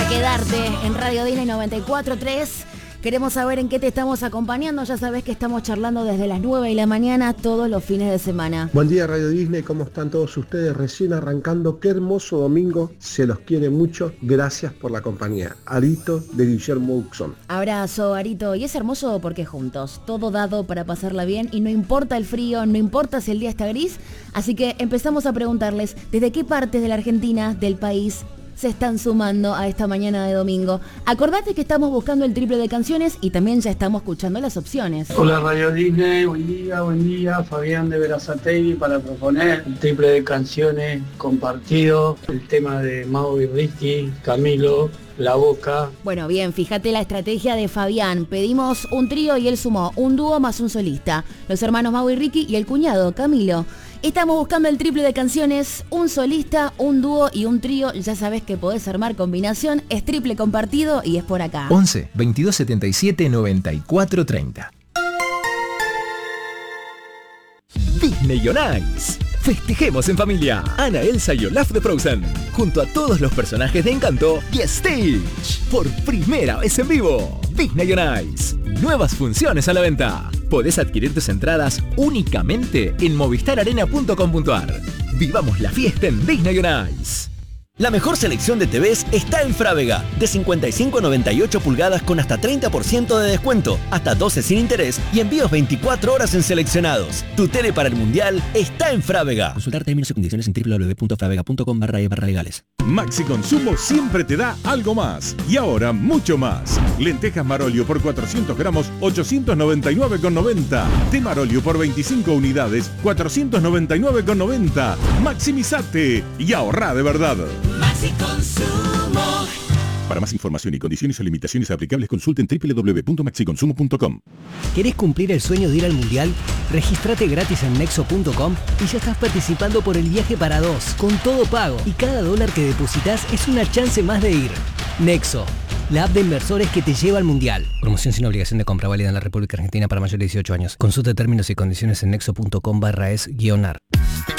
quedarte en Radio Disney 94.3. Queremos saber en qué te estamos acompañando. Ya sabés que estamos charlando desde las 9 de la mañana todos los fines de semana. Buen día Radio Disney, ¿cómo están todos ustedes? Recién arrancando, qué hermoso domingo, se los quiere mucho, gracias por la compañía. Arito de Guillermo Uxon. Abrazo, Arito, y es hermoso porque juntos, todo dado para pasarla bien y no importa el frío, no importa si el día está gris, así que empezamos a preguntarles desde qué partes de la Argentina, del país, se están sumando a esta mañana de domingo. Acordate que estamos buscando el triple de canciones y también ya estamos escuchando las opciones. Hola Radio Disney, buen día, Fabián de Berazategui para proponer el triple de canciones compartido, el tema de Mau y Ricky, Camilo, La Boca. Bueno, bien, fíjate la estrategia de Fabián. Pedimos un trío y él sumó un dúo más un solista. Los hermanos Mau y Ricky y el cuñado, Camilo. Estamos buscando el triple de canciones, un solista, un dúo y un trío. Ya sabes que podés armar combinación, es triple compartido y es por acá. 11 22 77 94 30. Disney on Ice. Festejemos en familia. Anna, Elsa y Olaf de Frozen, junto a todos los personajes de Encanto y Stitch, por primera vez en vivo. Disney on Ice. Nuevas funciones a la venta. Podés adquirir tus entradas únicamente en movistararena.com.ar. Vivamos la fiesta en Disney on Ice. La mejor selección de TVs está en Frávega, de 55 a 98 pulgadas con hasta 30% de descuento, hasta 12 sin interés y envíos 24 horas en seleccionados. Tu tele para el Mundial está en Frávega. Consultar términos y condiciones en www.fravega.com/legales. Maxi Consumo siempre te da algo más. Y ahora mucho más. Lentejas Marolio por 400 gramos, 899,90. Té Marolio por 25 unidades, 499,90. Maximizate y ahorrá de verdad. Maxi Consumo. Para más información y condiciones o limitaciones aplicables, consulten www.maxiconsumo.com. ¿Querés cumplir el sueño de ir al Mundial? Regístrate gratis en Nexo.com y ya estás participando por el viaje para dos, con todo pago. Y cada dólar que depositas es una chance más de ir. Nexo, la app de inversores que te lleva al Mundial. Promoción sin obligación de compra válida en la República Argentina para mayores de 18 años. Consulta términos y condiciones en Nexo.com/es-ar.